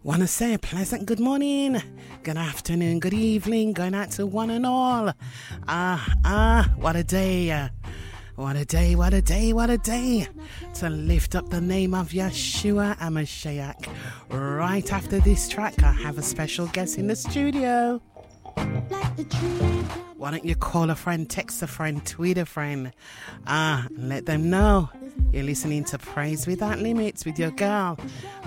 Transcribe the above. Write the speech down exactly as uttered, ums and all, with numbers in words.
Want to say a pleasant good morning, good afternoon, good evening, going out to one and all. Ah, ah, what a day. Uh, what a day, what a day, what a day to lift up the name of Yeshua HaMashiach. Right after this track, I have a special guest in the studio. Why don't you call a friend, text a friend, tweet a friend, ah, let them know you're listening to Praise Without Limits with your girl,